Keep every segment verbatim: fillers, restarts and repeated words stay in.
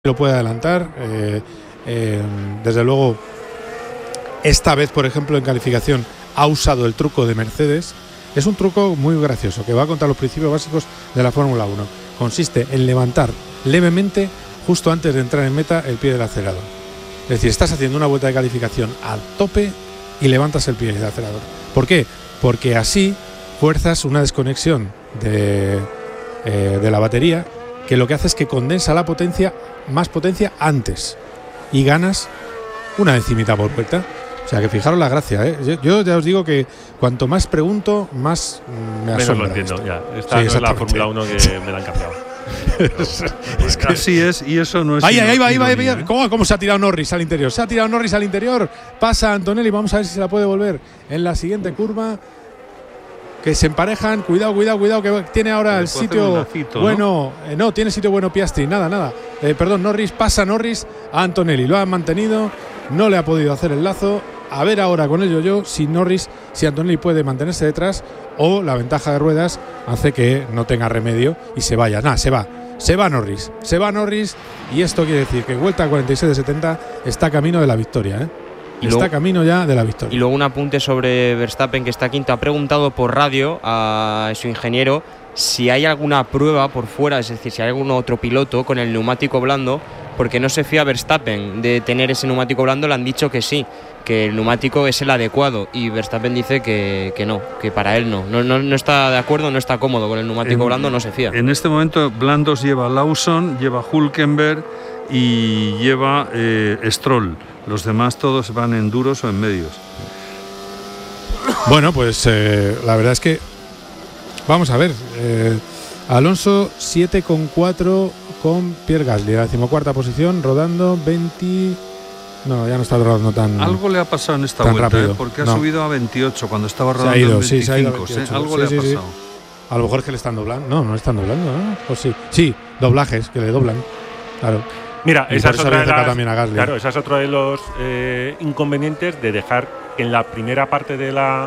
lo puede adelantar. Eh, eh, desde luego, esta vez, por ejemplo, en calificación ha usado el truco de Mercedes. Es un truco muy gracioso que va contra los principios básicos de la Fórmula uno. Consiste en levantar levemente, justo antes de entrar en meta, el pie del acelerador. Es decir, estás haciendo una vuelta de calificación al tope y levantas el pie del acelerador. ¿Por qué? Porque así fuerzas una desconexión de, eh, de la batería, que lo que hace es que condensa la potencia, más potencia antes, y ganas una decimita por vuelta. O sea que fijaros la gracia, ¿eh? yo, yo ya os digo que cuanto más pregunto, más me asombra. Menos lo entiendo, esto. ya. Esta sí, no es la Fórmula uno que me la han cambiado. es, es que así es, y eso no es. Ahí, ahí va, ahí va, ahí va. ¿Cómo, ¿Cómo se ha tirado Norris al interior? Se ha tirado Norris al interior. Pasa Antonelli, vamos a ver si se la puede volver en la siguiente curva. Que se emparejan, cuidado, cuidado, cuidado, que tiene ahora el sitio lacito, bueno, ¿no? Eh, no, tiene sitio bueno Piastri, nada, nada. Eh, perdón, Norris, pasa Norris a Antonelli, lo ha mantenido, no le ha podido hacer el lazo. A ver ahora con el yo-yo si Norris, si Antonelli puede mantenerse detrás o la ventaja de ruedas hace que no tenga remedio y se vaya. Nada, se va, se va Norris, se va Norris y esto quiere decir que vuelta a cuarenta y seis de setenta está camino de la victoria, ¿eh? Y está luego, camino ya de la victoria. Y luego un apunte sobre Verstappen, que está quinto. Ha preguntado por radio a su ingeniero si hay alguna prueba por fuera, es decir, si hay algún otro piloto con el neumático blando, porque no se fía Verstappen de tener ese neumático blando. Le han dicho que sí, que el neumático es el adecuado, y Verstappen dice que, que no, que para él no. No, no. no está de acuerdo, no está cómodo con el neumático en, blando, no se fía. En este momento blandos lleva Lawson, lleva Hülkenberg y lleva eh, Stroll. Los demás todos van en duros o en medios. Bueno, pues eh, la verdad es que vamos a ver. Eh, Alonso siete coma cuatro con Pierre Gasly, la decimocuarta posición, rodando veinte. No, ya no está rodando tan. Algo le ha pasado en esta vuelta, ¿eh? Porque ha no. subido a veintiocho cuando estaba rodando. Se ha ido, en veinticinco, sí, se ha ido a veintiocho. ¿eh? Algo sí, le ha sí, pasado. Sí. A lo mejor es que le están doblando. No, no le están doblando, ¿no? O sí. Sí, doblajes que le doblan. Claro. Mira, esa es, otra de las, claro, esa es otro de los eh, inconvenientes de dejar que en la primera parte de la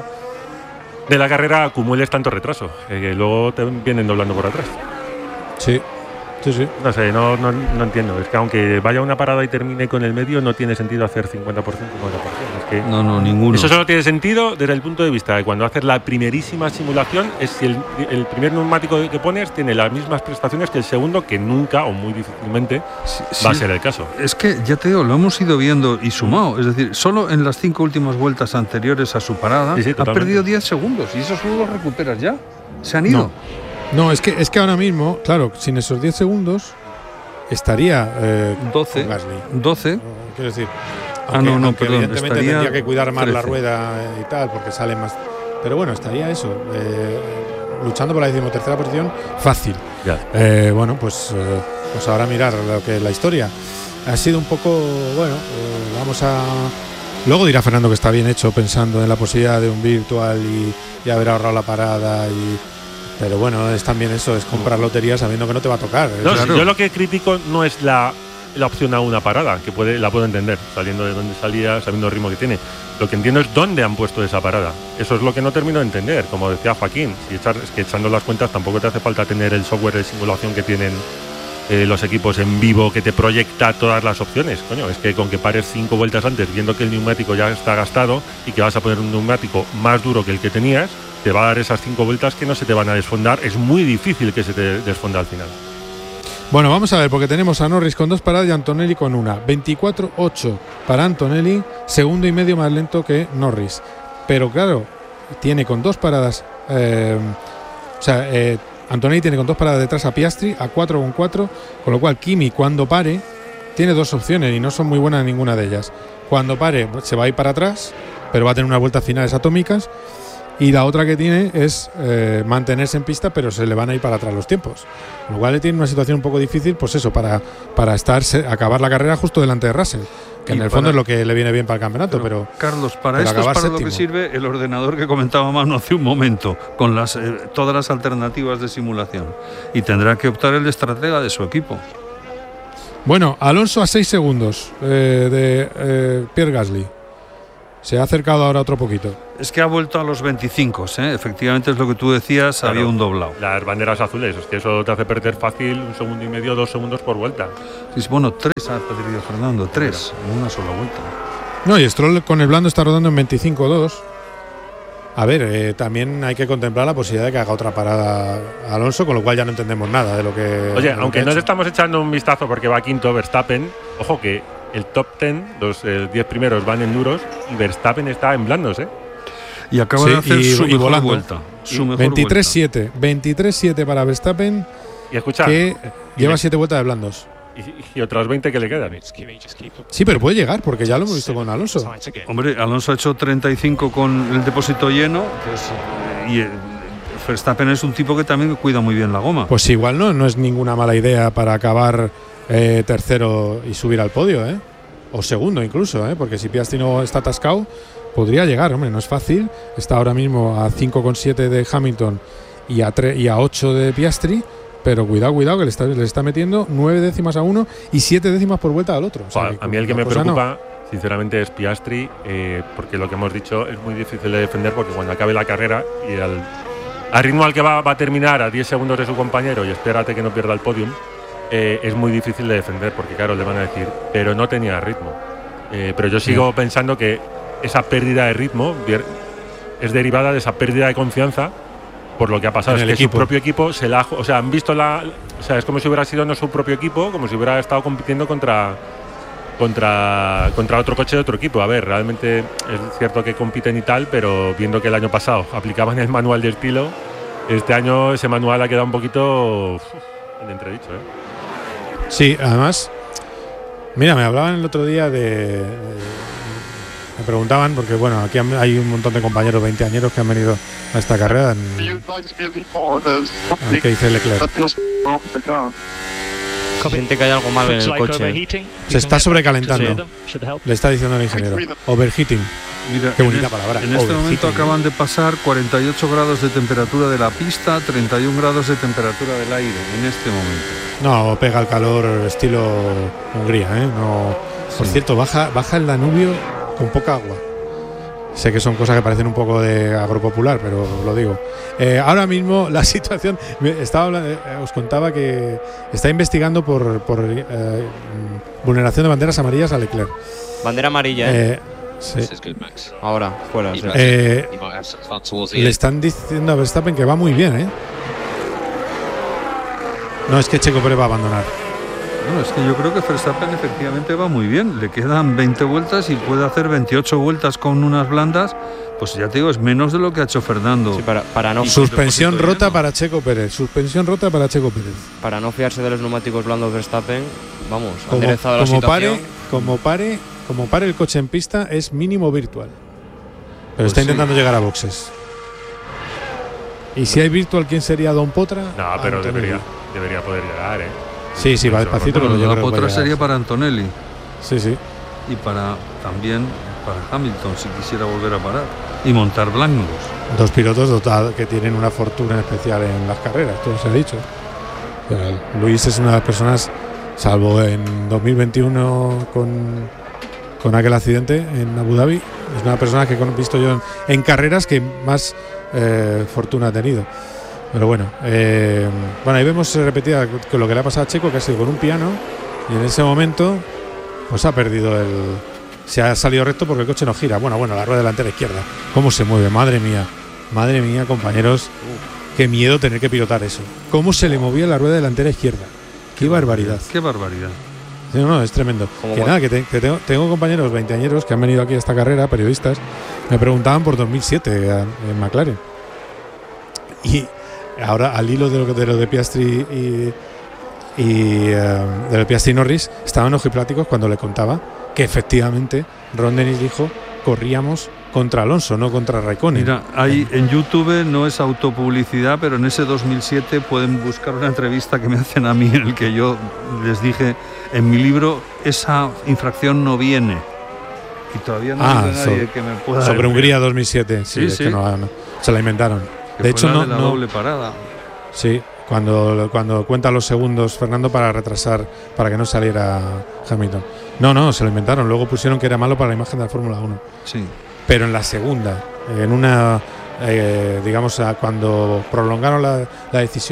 de la carrera acumules tanto retraso, eh, que luego te vienen doblando por atrás. Sí, sí, sí. No sé, no, no, no entiendo. Es que aunque vaya una parada y termine con el medio, no tiene sentido hacer cincuenta por ciento, cincuenta por ciento. Es que no, no, ninguno. Eso solo tiene sentido desde el punto de vista de cuando haces la primerísima simulación, es si el, el primer neumático que pones tiene las mismas prestaciones que el segundo, que nunca o muy difícilmente sí, va sí, a ser el caso. Es que, ya te digo, lo hemos ido viendo y sumado. Es decir, solo en las cinco últimas vueltas anteriores a su parada, sí, sí, ha perdido diez segundos y eso solo lo recuperas ya. Se han ido. No. No, es que, es que ahora mismo, claro, sin esos diez segundos estaría eh, doce. doce. No, quiero decir, aunque, ah, no, no, aunque perdón, evidentemente tendría que cuidar más trece. La rueda y tal, porque sale más. Pero bueno, estaría eso, eh, luchando por la decimotercera posición, fácil. Eh, bueno, pues, eh, pues ahora mirar lo que es la historia. Ha sido un poco, bueno, eh, vamos a. Luego dirá Fernando que está bien hecho pensando en la posibilidad de un virtual y, y haber ahorrado la parada y. Pero bueno, es también eso, es comprar lotería sabiendo que no te va a tocar. No, claro. Yo lo que critico no es la, la opción a una parada, que puede, la puedo entender, saliendo de donde salía, sabiendo el ritmo que tiene. Lo que entiendo es dónde han puesto esa parada. Eso es lo que no termino de entender, como decía Joaquín. Si echar, es que echando las cuentas tampoco te hace falta tener el software de simulación que tienen eh, los equipos en vivo, que te proyecta todas las opciones. Coño, es que con que pares cinco vueltas antes, viendo que el neumático ya está gastado y que vas a poner un neumático más duro que el que tenías, te va a dar esas cinco vueltas que no se te van a desfondar. Es muy difícil que se te desfonda al final. Bueno, vamos a ver, porque tenemos a Norris con dos paradas y a Antonelli con una. veinticuatro ocho para Antonelli, segundo y medio más lento que Norris. Pero claro, tiene con dos paradas. Eh, o sea, eh, Antonelli tiene con dos paradas detrás a Piastri, a cuatro con cuatro. Con lo cual, Kimi, cuando pare, tiene dos opciones y no son muy buenas ninguna de ellas. Cuando pare, se va a ir para atrás, pero va a tener unas vueltas finales atómicas. Y la otra que tiene es eh, mantenerse en pista, pero se le van a ir para atrás los tiempos. Lo cual le tiene una situación un poco difícil, pues eso, para, para estar, acabar la carrera justo delante de Russell, que y en el fondo es lo que le viene bien para el campeonato. Pero, pero Carlos, para pero esto es para séptimo. Lo que sirve el ordenador que comentaba Manu hace un momento, con las, eh, todas las alternativas de simulación. Y tendrá que optar el estratega de su equipo. Bueno, Alonso a seis segundos eh, de eh, Pierre Gasly. Se ha acercado ahora otro poquito. Es que ha vuelto a los veinticinco, ¿eh? Efectivamente es lo que tú decías, claro, había un doblado. Las banderas azules, es que eso te hace perder fácil un segundo y medio, dos segundos por vuelta. Sí, bueno, tres ha perdido Fernando, tres en una sola vuelta. No, y Stroll con el blando está rodando en veinticinco dos. A ver, eh, también hay que contemplar la posibilidad de que haga otra parada Alonso, con lo cual ya no entendemos nada de lo que. Oye, de lo aunque que nos estamos echando un vistazo porque va quinto Verstappen, ojo que el top diez, los eh, diez primeros van en duros y Verstappen está en blandos, ¿eh? Y acaba Sí, de hacer y- su y mejor volando. vuelta. Su mejor veintitrés vuelta. siete. veintitrés siete para Verstappen, Y escucha, que y lleva le- siete vueltas de blandos. y, y otras veinte que le quedan. Sí, pero puede llegar, porque ya lo hemos visto con Alonso. Hombre, Alonso ha hecho treinta y cinco con el depósito lleno, pues, y eh, Verstappen es un tipo que también cuida muy bien la goma. Pues igual no, no es ninguna mala idea para acabar eh, tercero y subir al podio, ¿eh? O segundo incluso, ¿eh? Porque si Piastri no está atascado, podría llegar, hombre, no es fácil. Está ahora mismo a cinco coma siete de Hamilton y a, tre- y a ocho de Piastri, pero cuidado, cuidado, que le está, le está metiendo nueve décimas a uno y siete décimas por vuelta al otro. O sea, Joder, a mí el que la me cosa no. preocupa, sinceramente, es Piastri, eh, porque lo que hemos dicho es muy difícil de defender, porque cuando acabe la carrera y al, al ritmo al que va, va a terminar a diez segundos de su compañero, y espérate que no pierda el podium, eh, es muy difícil de defender, porque claro, le van a decir, pero no tenía ritmo. Eh, pero yo sigo Sí. pensando que esa pérdida de ritmo vier- es derivada de esa pérdida de confianza por lo que ha pasado. En Es el que equipo. su propio equipo se la ha, o sea, han visto la, o sea, es como si hubiera sido no su propio equipo, como si hubiera estado compitiendo contra contra contra otro coche de otro equipo. A ver, realmente es cierto que compiten y tal, pero viendo que el año pasado aplicaban el manual de estilo, este año ese manual ha quedado un poquito uf, en entredicho, ¿eh? Sí, además, mira, me hablaban el otro día de. eh, me preguntaban, porque bueno, aquí han- hay un montón de compañeros veinteañeros que han venido a esta carrera. En, al que dice Leclerc. Siente que hay algo mal en el coche. Se está sobrecalentando, le está diciendo el ingeniero. Overheating. Mira, Qué en bonita es- palabra, En este momento overheating. acaban de pasar cuarenta y ocho grados de temperatura de la pista, treinta y un grados de temperatura del aire en este momento. No, pega el calor estilo Hungría, ¿eh? No, por Sí. cierto, baja, baja el Danubio con poca agua. Sé que son cosas que parecen un poco de agropopular, pero lo digo. Eh, ahora mismo la situación, me estaba hablando- eh, os contaba que está investigando por, por eh, vulneración de banderas amarillas a Leclerc. Bandera amarilla, ¿eh? Eh, sí. Ahora, fuera. sí. Eh, le están diciendo a Verstappen que va muy bien, ¿eh? No, es que Checo Pérez va a abandonar. No, es que yo creo que Verstappen efectivamente va muy bien. Le quedan veinte vueltas y puede hacer veintiocho vueltas con unas blandas. Pues ya te digo, es menos de lo que ha hecho Fernando. Sí, para, para, no, Y Suspensión depósito rota lleno. para Checo Pérez. Suspensión rota para Checo Pérez. para no fiarse de los neumáticos blandos Verstappen, vamos, ha Como, enderezado la como situación. pare, como pare, como pare el coche en pista es mínimo virtual. Pero Pues está sí. intentando llegar a boxes. Y si hay virtual, ¿quién sería Don Potra? No, pero Antonelli. debería, debería poder llegar, ¿eh? Sí, sí, va Eso, despacito, Bueno, pero yo la creo que otra puede sería llegar. para Antonelli Sí, sí. y para también para Hamilton si quisiera volver a parar y montar blancos. Dos pilotos dotados que tienen una fortuna especial en las carreras, todo se ha dicho. Pero Luis es una de las personas, salvo en dos mil veintiuno con, con aquel accidente en Abu Dhabi, es una persona que he visto yo en, en carreras que más eh, fortuna ha tenido. Pero bueno, eh, bueno, ahí vemos repetida que lo que le ha pasado a Checo, que ha sido con un piano, y en ese momento pues ha perdido el... Se ha salido recto porque el coche no gira. Bueno, bueno, la rueda delantera izquierda. ¿Cómo se mueve? Madre mía. Madre mía, compañeros. Qué miedo tener que pilotar eso. ¿Cómo se le movía la rueda delantera izquierda? Qué barbaridad. Qué barbaridad. Sí, no, no, es tremendo. Como Que cual- nada, que, te- que tengo, tengo compañeros veinteañeros que han venido aquí a esta carrera, periodistas, me preguntaban por dos mil siete a- en McLaren. Y ahora, al hilo de lo, que- de, lo de Piastri y, y eh, de lo de Piastri y Norris, estaban ojipláticos cuando le contaba que efectivamente Ron Dennis dijo corríamos contra Alonso, no contra Raikkonen. Mira, hay en YouTube, no es autopublicidad, pero en ese dos mil siete pueden buscar una entrevista que me hacen a mí en el que yo les dije, en mi libro esa infracción no viene. Y todavía no Ah, hay nadie so- que me pueda Sobre decir Hungría dos mil siete. Sí, Sí, es sí. que no, no, se la inventaron. que De fue hecho, la no, de la no- doble parada. Sí, cuando, cuando cuenta los segundos Fernando para retrasar, para que no saliera Hamilton. No, no, se lo inventaron. Luego pusieron que era malo para la imagen de la Fórmula uno. Sí. Pero en la segunda, en una, eh, digamos, a- cuando prolongaron la, la decisión,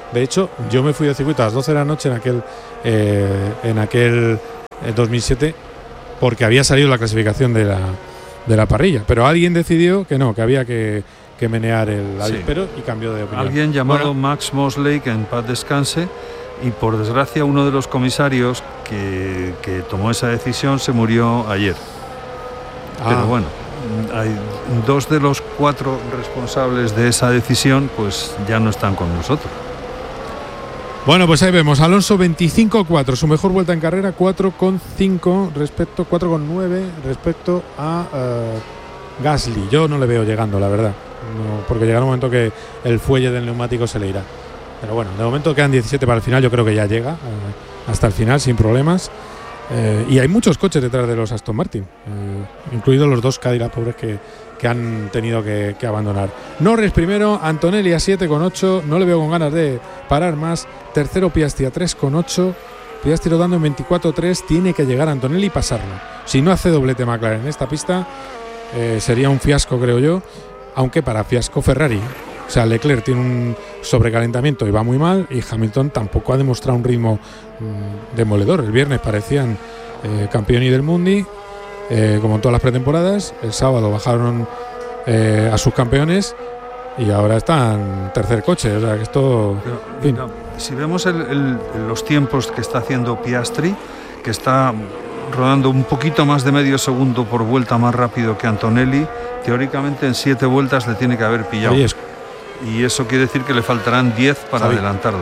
De hecho, yo me fui de circuito a las doce de la noche en aquel, eh, en aquel eh, dos mil siete porque había salido la clasificación de la, de la parrilla. Pero alguien decidió que no, que había que, que menear el avispero sí. y cambió de opinión. Alguien llamado bueno, Max Mosley, que en paz descanse, y por desgracia uno de los comisarios que, que tomó esa decisión se murió ayer. Ah. Pero bueno, hay dos de los cuatro responsables de esa decisión pues ya no están con nosotros. Bueno, pues ahí vemos, Alonso veinticinco cuatro, su mejor vuelta en carrera, cuatro coma cinco respecto, cuatro coma nueve respecto a uh, Gasly. Yo no le veo llegando, la verdad, no, porque llegará un momento que el fuelle del neumático se le irá. Pero bueno, de momento quedan diecisiete para el final, yo creo que ya llega uh, hasta el final sin problemas. Eh, y hay muchos coches detrás de los Aston Martin, eh, incluidos los dos Cadillac pobres que, que han tenido que, que abandonar. Norris primero, Antonelli a siete coma ocho, no le veo con ganas de parar más. Tercero Piastri a tres coma ocho, Piastri rodando en veinticuatro tres, tiene que llegar a Antonelli y pasarlo. Si no hace doblete McLaren en esta pista, eh, sería un fiasco, creo yo, aunque para fiasco Ferrari. O sea, Leclerc tiene un sobrecalentamiento y va muy mal, y Hamilton tampoco ha demostrado un ritmo mmm, demoledor. El viernes parecían eh, campeoni del Mundi, eh, como en todas las pretemporadas. El sábado bajaron eh, a sus campeones y ahora están tercer coche. O sea, que esto... Pero, mira, si vemos el, el, los tiempos que está haciendo Piastri, que está rodando un poquito más de medio segundo por vuelta más rápido que Antonelli, teóricamente en siete vueltas le tiene que haber pillado. Oye, y eso quiere decir que le faltarán diez para Javi. adelantarlo.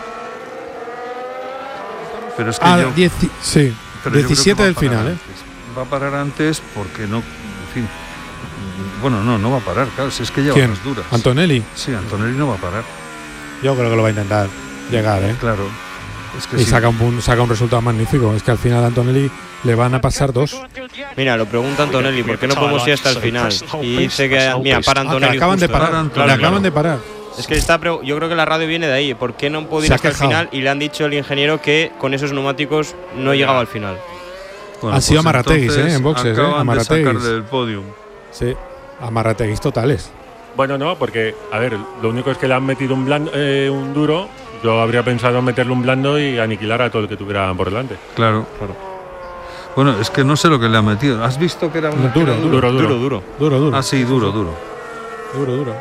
Pero es que ah, yo, diez, sí, pero diecisiete del final, antes. ¿eh? Va a parar antes porque no, en fin. Bueno, no, no va a parar, claro, si es que lleva ¿Quién? las duras. ¿Antonelli? Sí, Antonelli no va a parar. Yo creo que lo va a intentar llegar, ¿eh? Claro. Es que y sí. saca, un, saca un resultado magnífico. Es que al final a Antonelli le van a pasar dos. Mira, lo pregunta Antonelli, ¿por qué no podemos ir hasta el final? Y dice que, mira, para Antonelli. Ah, acaban justo, de parar, ¿no? Antonelli. Claro, le acaban claro. de parar. Es que está, yo creo que la radio viene de ahí. ¿Por qué no puedo ir hasta el final? Y le han dicho el ingeniero que con esos neumáticos no llegaba al final. Bueno, han sido pues Amarateguis, ¿eh? En boxes, ¿eh? Amarateguis. Del podium. Sí, Amarateguis totales. Bueno, no, porque, a ver, lo único es que le han metido un, blando, eh, un duro. Yo habría pensado en meterle un blando y aniquilar a todo el que tuviera por delante. Claro, claro. Bueno, es que no sé lo que le han metido. ¿Has visto que era un duro, duro, duro, duro, duro, duro, duro. Ah, sí, duro, duro. Duro, duro.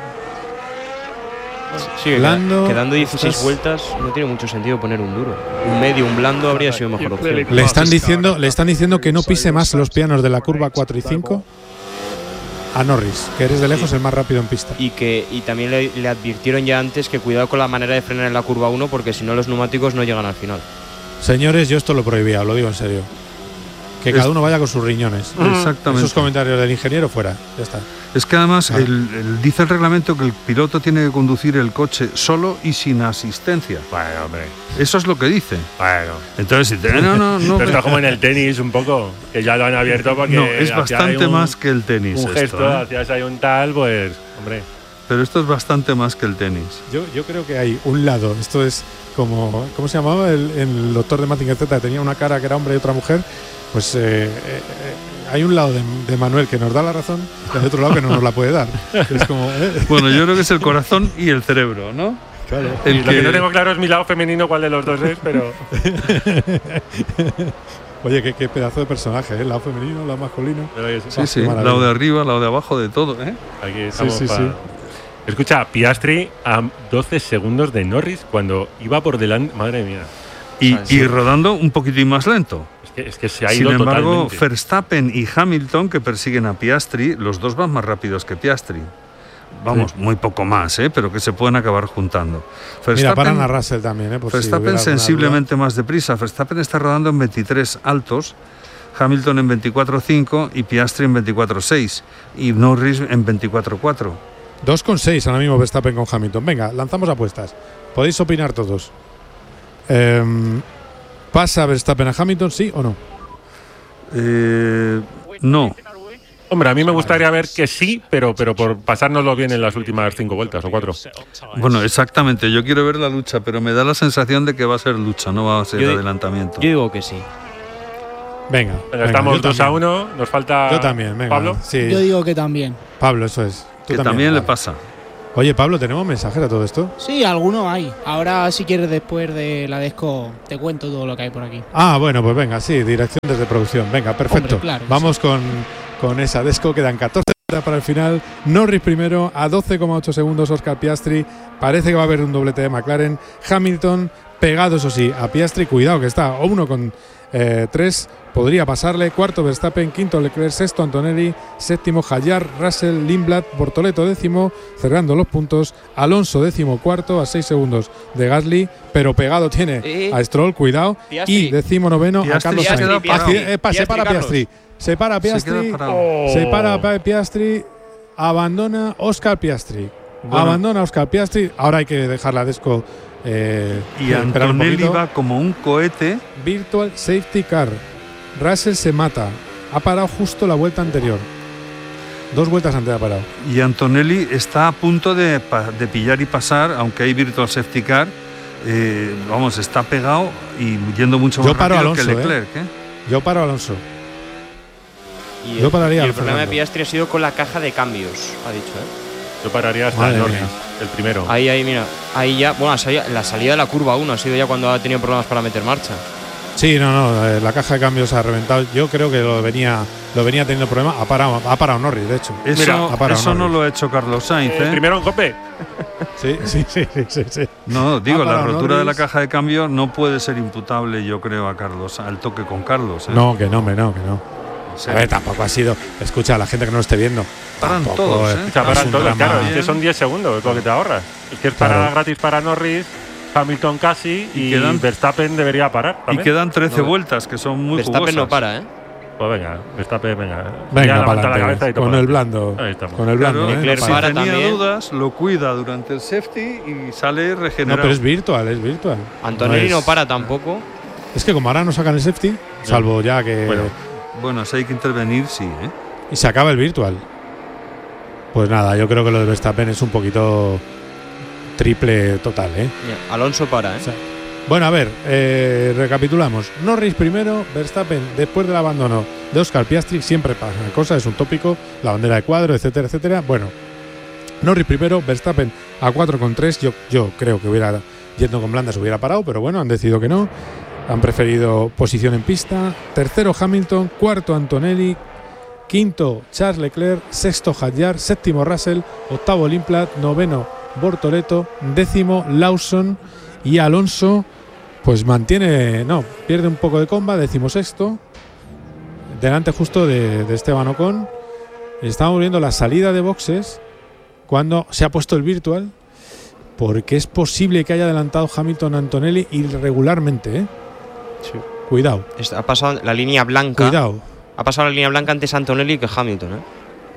Sí, blando, quedando dieciséis estás... vueltas no tiene mucho sentido poner un duro. Un medio, un blando habría sido mejor opción. Le están diciendo, le están diciendo que no pise más los pianos de la curva cuatro y cinco a Norris, que eres de lejos sí. el más rápido en pista. Y que y también le, le advirtieron ya antes que cuidado con la manera de frenar en la curva uno, porque si no los neumáticos no llegan al final. Señores, yo esto lo prohibía, lo digo en serio. Que es, cada uno vaya con sus riñones. Exactamente. Esos comentarios del ingeniero fuera, ya está. Es que además el, el, dice el reglamento que el piloto tiene que conducir el coche solo y sin asistencia. Bueno, hombre. Eso es lo que dice. Bueno. Entonces, si te, no, no, no. Pero está como en el tenis un poco, que ya lo han abierto porque no, es bastante un, más que el tenis. Un esto, gesto, ¿eh? hacías ahí un tal, pues, hombre. Pero esto es bastante más que el tenis. Yo, yo creo que hay un lado, esto es como, ¿cómo se llamaba? El, el doctor de Mazinger Z, que tenía una cara que era hombre y otra mujer. Pues eh, eh, hay un lado de, de Manuel que nos da la razón y hay otro lado que no nos la puede dar. Es como, eh. Bueno, yo creo que es el corazón y el cerebro, ¿no? Claro. El y que... Lo que no tengo claro es mi lado femenino, cuál de los dos es, pero... Oye, qué, qué pedazo de personaje, ¿eh? Lado femenino, lado masculino. Sí, sí, lado de arriba, lado de abajo, de todo, ¿eh? Aquí estamos sí, sí, para... sí. Escucha, Piastri a doce segundos de Norris cuando iba por delante. Madre mía. Y, o sea, y rodando un poquitín más lento. Es que, es que se ha ido. Sin embargo, totalmente. Verstappen y Hamilton, que persiguen a Piastri, los dos van más rápidos que Piastri. Vamos, sí. muy poco más, ¿eh? Pero que se pueden acabar juntando. Verstappen, Mira, paran a Russell también, ¿eh? Por Verstappen si sensiblemente más deprisa. Verstappen está rodando en veintitrés altos, Hamilton en veinticuatro cinco y Piastri en veinticuatro seis y Norris en veinticuatro cuatro. dos coma seis ahora mismo Verstappen con Hamilton. Venga, lanzamos apuestas. Podéis opinar todos. Eh, ¿Pasa Verstappen a Hamilton, sí o no? Eh, no. Hombre, a mí me gustaría ver que sí, pero, pero por pasárnoslo bien en las últimas cinco vueltas o cuatro. Bueno, exactamente. Yo quiero ver la lucha, pero me da la sensación de que va a ser lucha, no va a ser yo, adelantamiento. Yo digo que sí. Venga. venga estamos dos a uno. Nos falta. Yo también, venga. Pablo. Sí. Yo digo que también. Pablo, eso es. Que también, también le pasa. Oye, Pablo, ¿tenemos mensajes a todo esto? Sí, algunos hay. Ahora, si quieres, después de la Desco, te cuento todo lo que hay por aquí. Ah, bueno, pues venga, sí, dirección desde producción. Venga, perfecto. Hombre, claro, Vamos sí. con, con esa Desco. Quedan catorce para el final. Norris primero a doce coma ocho segundos. Oscar Piastri. Parece que va a haber un doblete de McLaren. Hamilton pegado, eso sí, a Piastri. Cuidado que está a uno con tres. Podría pasarle. Cuarto Verstappen. Quinto Leclerc. Sexto Antonelli. Séptimo Hadjar, Russell, Lindblad, Bortoleto décimo. Cerrando los puntos. Alonso décimo cuarto a seis segundos de Gasly. Pero pegado tiene eh, a Stroll. Cuidado. Piastri. Y décimo noveno Piastri, a Carlos Piastri, Sainz. Piastri, Eh, pa, se para Piastri. Se para Piastri. Se, oh. se para Piastri. Abandona Oscar Piastri. Bueno. Abandona Oscar Piastri. Ahora hay que dejar la Desco. Eh, y Antonelli va como un cohete. Virtual Safety Car. Russell se mata. Ha parado justo la vuelta anterior. Dos vueltas antes ha parado. Y Antonelli está a punto de, de pillar y pasar, aunque hay Virtual Safety Car. Eh, vamos, está pegado y yendo mucho más Yo paro rápido Alonso, que Leclerc. ¿eh? ¿eh? Yo paro Alonso. Y Yo el, pararía y el al problema de Fernando. Piastri ha sido con la caja de cambios, ha dicho, ¿eh? Yo pararía hasta Madre Norris, mía. el primero. Ahí, ahí, mira. Ahí ya, bueno, la salida, la salida de la curva uno ha sido ya cuando ha tenido problemas para meter marcha. Sí, no, no, eh, la caja de cambios ha reventado. Yo creo que lo venía, lo venía teniendo problemas. Ha parado, ha parado Norris, de hecho. Eso, Mira, ha parado eso no Norris. lo ha hecho Carlos Sainz. Eh, ¿eh? primero en cope. Sí, sí, sí, sí, sí, sí. No, digo, Ha la parado rotura de la Norris. caja de cambio no puede ser imputable, yo creo, a Carlos, al toque con Carlos. ¿eh? No, que no, me no, que no. O A sea, ver, tampoco ha sido. Escucha, a la gente que no lo esté viendo. Paran tampoco, todos, ¿eh? O sea, es paran un todos, drama. claro. Es que son diez segundos, es lo que te ahorras. Es que es Claro. parada gratis para Norris, Hamilton casi y, Y quedan- Verstappen debería parar y también. quedan trece No, vueltas, que son muy Verstappen jugosas. no para, ¿eh? Pues venga, Verstappen, venga. Venga, Ya para levanta la cabeza y adelante. toma. Con el blando. Ahí estamos. Con el blando, Claro, ¿eh? Leclerc No si pasa. para tenía también. dudas, lo cuida durante el safety y sale No, regenerado. pero es virtual, es virtual. Antonelli no, es- para tampoco. Es que como ahora no sacan el safety, salvo ya que. Bueno. Bueno, si hay que intervenir, sí, ¿eh? Y se acaba el virtual. Pues nada, yo creo que lo de Verstappen es un poquito triple total, ¿eh? Mira, Alonso para, ¿eh? O sea, bueno, a ver, eh, recapitulamos. Norris primero, Verstappen después del abandono de Oscar Piastri. Siempre pasa cosas, es un tópico, la bandera de cuadro, etcétera, etcétera. Bueno, Norris primero, Verstappen a cuatro coma tres. Yo, yo creo que hubiera, yendo con blandas, hubiera parado, pero bueno, han decidido que no. Han preferido posición en pista. Tercero Hamilton, cuarto Antonelli, quinto Charles Leclerc, sexto Hadjar, séptimo Russell, octavo Lindblad, noveno Bortoleto, décimo Lawson y Alonso pues mantiene, no, pierde un poco de comba, decimosexto, delante justo de, de Esteban Ocon. Estamos viendo la salida de boxes cuando se ha puesto el virtual, porque es posible que haya adelantado Hamilton a Antonelli irregularmente, ¿eh? Sí. Cuidado, Está- Ha pasado la línea blanca. cuidado. Ha pasado la línea blanca antes Antonelli que Hamilton, ¿eh?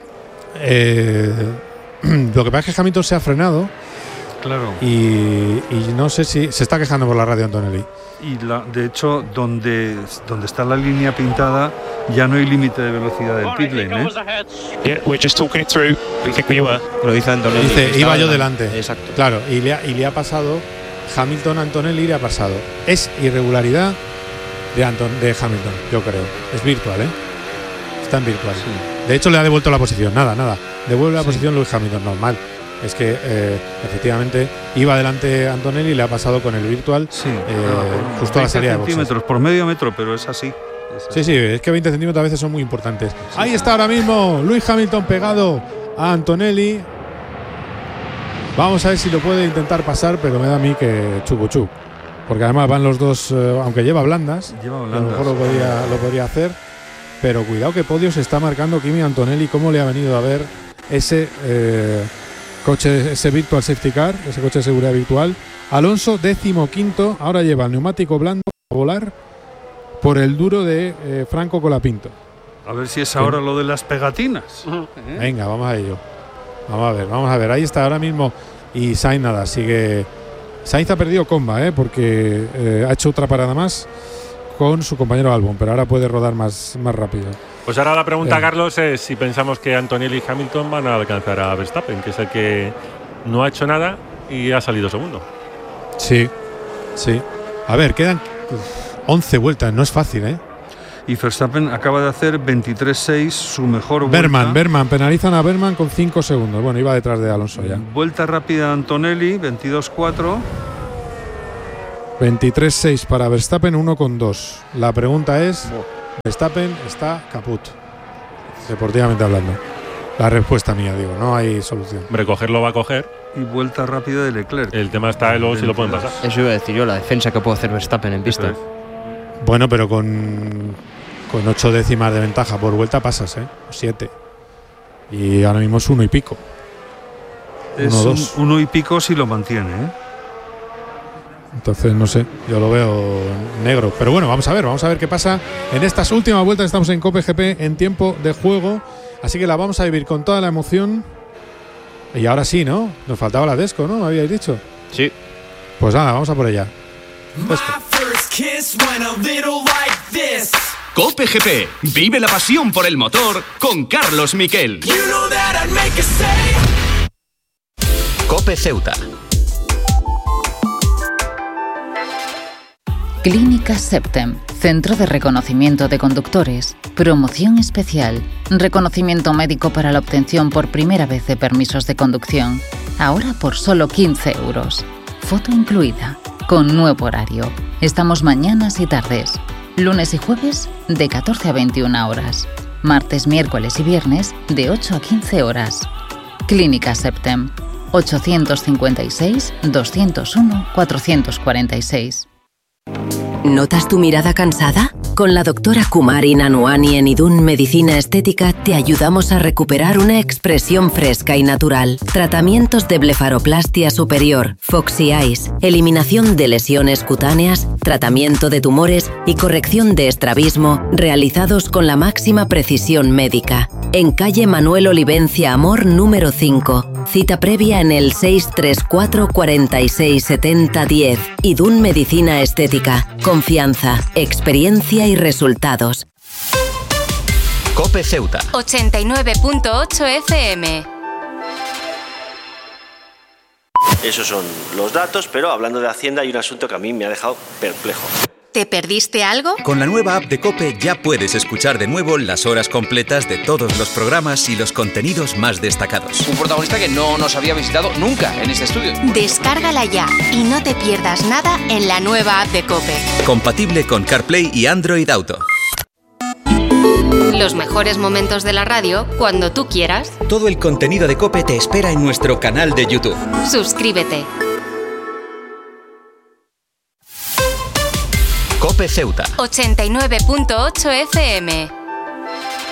Eh, lo que pasa es que Hamilton se ha frenado Claro. y, y no sé si se está quejando por la radio Antonelli. Y la, de hecho, donde, donde está la línea pintada, ya no hay límite de velocidad del pit lane, ¿eh? Yeah, we're just talking it through. We think we were. Lo dice Antonelli. Dice, que iba estaba yo delante. Exacto. Claro, y le, ha, y le ha pasado Hamilton a Antonelli, le ha pasado. Es irregularidad de, Anton, de Hamilton, yo creo. Es virtual, ¿eh? Está en virtual. De hecho, le ha devuelto la posición. Nada, nada. Devuelve la Sí. posición Lewis Hamilton, normal. Es que eh, efectivamente iba delante Antonelli y le ha pasado con el virtual. Sí, Eh, ah, justo a la veinte salida de boxes. centímetros por medio metro, pero es así. Es así. Sí, sí, es que veinte centímetros a veces son muy importantes. Ahí está ahora mismo Lewis Hamilton pegado a Antonelli. Vamos a ver si lo puede intentar pasar, pero me da a mí que chucu chuc. Porque además van los dos, eh, aunque lleva blandas, Lleva a lo blandas. mejor lo podría, lo podría hacer. Pero cuidado que podio se está marcando Kimi Antonelli. ¿Cómo le ha venido a ver ese eh, coche, ese Virtual Safety Car, ese coche de seguridad virtual? Alonso, décimo quinto, ahora lleva el neumático blando a volar por el duro de eh, Franco Colapinto. A ver si es ahora lo de las pegatinas. ¿eh? Venga, vamos a ello. Vamos a ver, vamos a ver. Ahí está ahora mismo. Y Sainz nada, sigue. Sainz ha perdido comba, ¿eh? Porque eh, ha hecho otra parada más con su compañero Albon, pero ahora puede rodar más, más rápido. Pues ahora la pregunta, Eh. Carlos, es si pensamos que Antonelli y Hamilton van a alcanzar a Verstappen, que es el que no ha hecho nada y ha salido segundo. Sí, sí. A ver, quedan uf, once vueltas, no es fácil, ¿eh? y Verstappen acaba de hacer veintitrés seis, su mejor vuelta. Berman, Berman, penalizan a Berman con cinco segundos. Bueno, iba detrás de Alonso ya. Vuelta rápida de Antonelli, veintidós cuatro. veintitrés seis para Verstappen, uno con dos. La pregunta es, Verstappen está caput, deportivamente hablando. La respuesta mía, digo, no hay solución. Hombre, cogerlo va a coger. Y vuelta rápida de Leclerc. El tema está en luego si lo pueden pasar. Eso iba a decir yo, la defensa que puede hacer Verstappen en pista. Es. Bueno, pero con, con ocho décimas de ventaja por vuelta pasas, ¿eh? Siete. Y ahora mismo es uno y pico. Es uno, un, dos. uno y pico si lo mantiene, ¿eh? Entonces, no sé, yo lo veo negro. Pero bueno, vamos a ver, vamos a ver qué pasa en estas últimas vueltas. Estamos en Cope G P en tiempo de juego. Así que la vamos a vivir con toda la emoción. Y ahora sí, ¿no? Nos faltaba la Desco, ¿no? ¿Me habíais dicho? Sí. Pues nada, vamos a por ella. Desco. Cope G P. Vive la pasión por el motor con Carlos Miquel. Cope Ceuta. Clínica Septem, Centro de Reconocimiento de Conductores. Promoción especial. Reconocimiento médico para la obtención por primera vez de permisos de conducción. Ahora por solo quince euros. Foto incluida. Con nuevo horario. Estamos mañanas y tardes. Lunes y jueves de catorce a veintiuna horas. Martes, miércoles y viernes de ocho a quince horas. Clínica Septem. ochocientos cincuenta y seis, doscientos uno, cuatrocientos cuarenta y seis. ¿Notas tu mirada cansada? Con la doctora Kumari Nanuani en Idun Medicina Estética te ayudamos a recuperar una expresión fresca y natural. Tratamientos de blefaroplastia superior, Foxy Eyes, eliminación de lesiones cutáneas, tratamiento de tumores y corrección de estrabismo realizados con la máxima precisión médica. En calle Manuel Olivencia Amor número cinco. Cita previa en el seis tres cuatro, cuarenta y seis, setenta, diez. Idun Medicina Estética. Confianza, experiencia y resultados. Cope Ceuta. ochenta y nueve punto ocho F M. Esos son los datos, pero hablando de Hacienda hay un asunto que a mí me ha dejado perplejo. ¿Te perdiste algo? Con la nueva app de COPE ya puedes escuchar de nuevo las horas completas de todos los programas y los contenidos más destacados. Un protagonista que no nos había visitado nunca en este estudio. Descárgala ya y no te pierdas nada en la nueva app de COPE. Compatible con CarPlay y Android Auto. Los mejores momentos de la radio cuando tú quieras. Todo el contenido de COPE te espera en nuestro canal de YouTube. Suscríbete. Cope Ceuta. ochenta y nueve punto ocho F M.